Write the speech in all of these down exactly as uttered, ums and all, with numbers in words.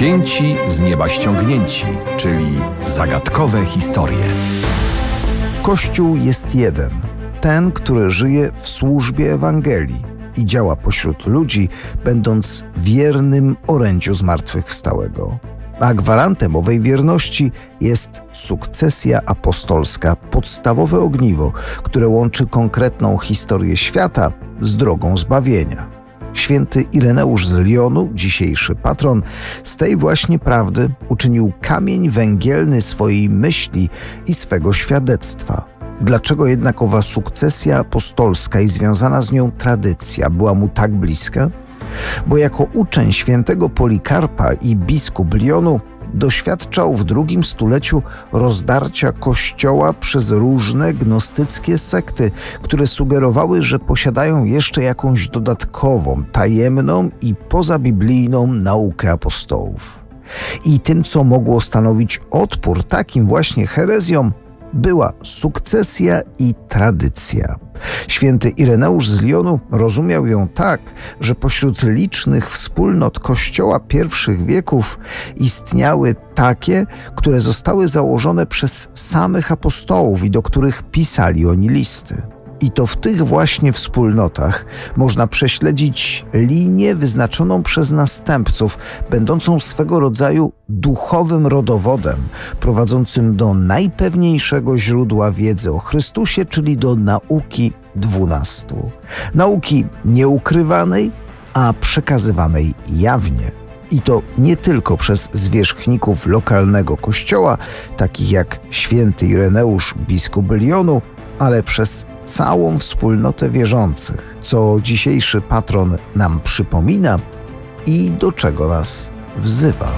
Święci z nieba ściągnięci, czyli zagadkowe historie. Kościół jest jeden, ten, który żyje w służbie Ewangelii i działa pośród ludzi, będąc wiernym orędziu zmartwychwstałego. A gwarantem owej wierności jest sukcesja apostolska, podstawowe ogniwo, które łączy konkretną historię świata z drogą zbawienia. Święty Ireneusz z Lyonu, dzisiejszy patron, z tej właśnie prawdy uczynił kamień węgielny swojej myśli i swego świadectwa. Dlaczego jednak owa sukcesja apostolska i związana z nią tradycja była mu tak bliska? Bo jako uczeń świętego Polikarpa i biskup Lyonu doświadczał w drugim stuleciu rozdarcia Kościoła przez różne gnostyckie sekty, które sugerowały, że posiadają jeszcze jakąś dodatkową, tajemną i pozabiblijną naukę apostołów. I tym, co mogło stanowić odpór takim właśnie herezjom, była sukcesja i tradycja. Święty Ireneusz z Lyonu rozumiał ją tak, że pośród licznych wspólnot Kościoła pierwszych wieków istniały takie, które zostały założone przez samych apostołów i do których pisali oni listy. I to w tych właśnie wspólnotach można prześledzić linię wyznaczoną przez następców, będącą swego rodzaju duchowym rodowodem, prowadzącym do najpewniejszego źródła wiedzy o Chrystusie, czyli do nauki dwunastu. Nauki nieukrywanej, a przekazywanej jawnie. I to nie tylko przez zwierzchników lokalnego kościoła, takich jak święty Ireneusz, biskup Lyonu, ale przez całą wspólnotę wierzących, co dzisiejszy patron nam przypomina i do czego nas wzywa.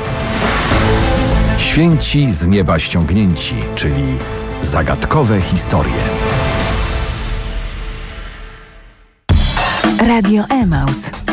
Święci z nieba ściągnięci, czyli zagadkowe historie. Radio Emaus.